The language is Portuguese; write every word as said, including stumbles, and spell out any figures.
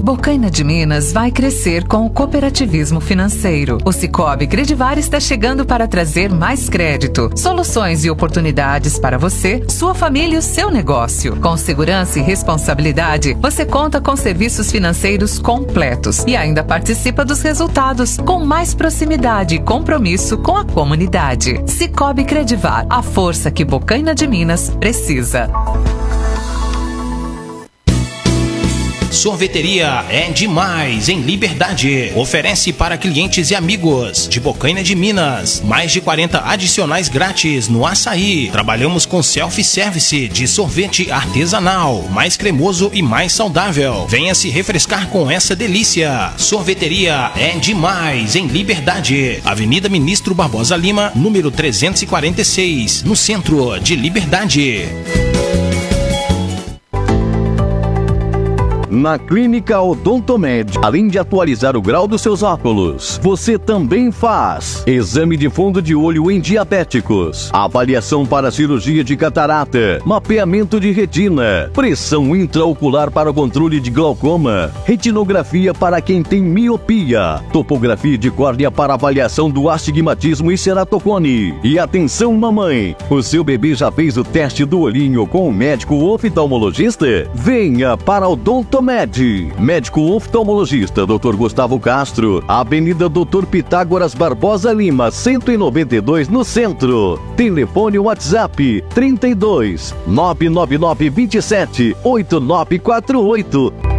Bocaina de Minas vai crescer com o cooperativismo financeiro. O Sicoob Credivar está chegando para trazer mais crédito, soluções e oportunidades para você, sua família e o seu negócio. Com segurança e responsabilidade, você conta com serviços financeiros completos e ainda participa dos resultados com mais proximidade e compromisso com a comunidade. Sicoob Credivar, a força que Bocaina de Minas precisa. Sorveteria é demais em Liberdade. Oferece para clientes e amigos de Bocaina de Minas mais de quarenta adicionais grátis no açaí. Trabalhamos com self-service de sorvete artesanal, mais cremoso e mais saudável. Venha se refrescar com essa delícia. Sorveteria é demais em Liberdade. Avenida Ministro Barbosa Lima, número trezentos e quarenta e seis, no centro de Liberdade. Na Clínica Odontomed, além de atualizar o grau dos seus óculos, você também faz exame de fundo de olho em diabéticos, avaliação para cirurgia de catarata, mapeamento de retina, pressão intraocular para o controle de glaucoma, retinografia para quem tem miopia, topografia de córnea para avaliação do astigmatismo e ceratocone. E atenção, mamãe, o seu bebê já fez o teste do olhinho com o médico oftalmologista? Venha para o Odontomed. Médico oftalmologista doutor Gustavo Castro, Avenida doutor Pitágoras Barbosa Lima, cento e noventa e dois, no centro. Telefone WhatsApp trinta e dois, nove nove nove, vinte e sete, oito nove quatro oito.